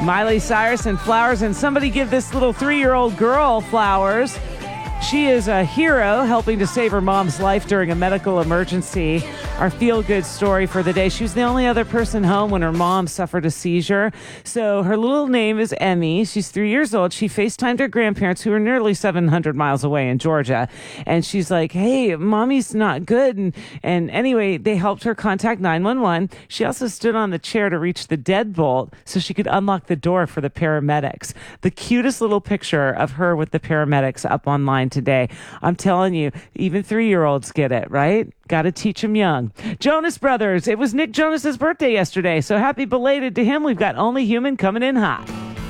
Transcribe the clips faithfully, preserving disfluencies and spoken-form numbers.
Miley Cyrus and flowers, and somebody give this little three-year-old girl flowers. She is a hero, helping to save her mom's life during a medical emergency. Our feel-good story for the day. She was the only other person home when her mom suffered a seizure. So her little name is Emmy. She's three years old. She FaceTimed her grandparents, who are nearly seven hundred miles away in Georgia. And she's like, hey, mommy's not good. And, and anyway, they helped her contact nine one one. She also stood on the chair to reach the deadbolt so she could unlock the door for the paramedics. The cutest little picture of her with the paramedics up online today. I'm telling you, even three-year-olds get it, right? Got to teach them young. Jonas Brothers. It was Nick Jonas's birthday yesterday, so happy belated to him. We've got Only Human coming in hot.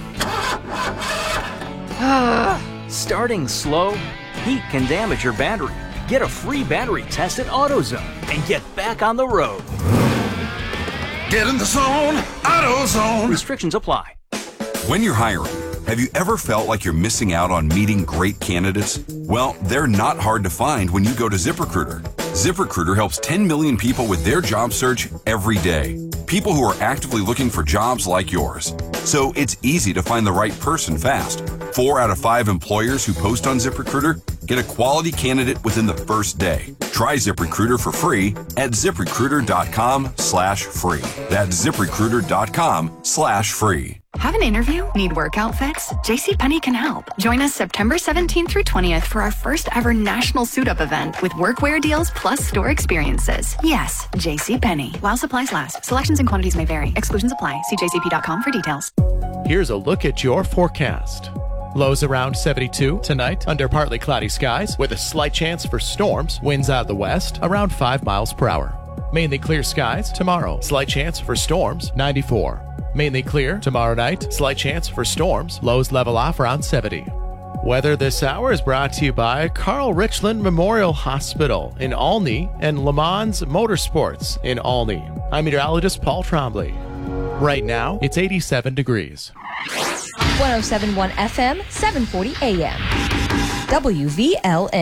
Starting slow? Heat can damage your battery. Get a free battery test at AutoZone and get back on the road. Get in the zone, AutoZone. Restrictions apply. When you're hiring, have you ever felt like you're missing out on meeting great candidates? Well, they're not hard to find when you go to ZipRecruiter. ZipRecruiter helps ten million people with their job search every day. People who are actively looking for jobs like yours. So it's easy to find the right person fast. Four out of five employers who post on ZipRecruiter get a quality candidate within the first day. Try ZipRecruiter for free at ZipRecruiter.com slash free. That's ZipRecruiter.com slash free. Have an interview? Need work outfits? JCPenney can help. Join us September seventeenth through twentieth for our first ever national suit-up event with workwear deals plus store experiences. Yes, JCPenney. While supplies last. Selections and quantities may vary. Exclusions apply. See j c p dot com for details. Here's a look at your forecast. Lows around seventy-two tonight under partly cloudy skies with a slight chance for storms. Winds out of the west around five miles per hour. Mainly clear skies tomorrow. Slight chance for storms, ninety-four. Mainly clear tomorrow night. Slight chance for storms. Lows level off around seventy. Weather this hour is brought to you by Carl Richland Memorial Hospital in Olney and Le Mans Motorsports in Olney. I'm meteorologist Paul Trombley. Right now, it's eighty-seven degrees. one oh seven point one F M, seven forty A M. W V L N.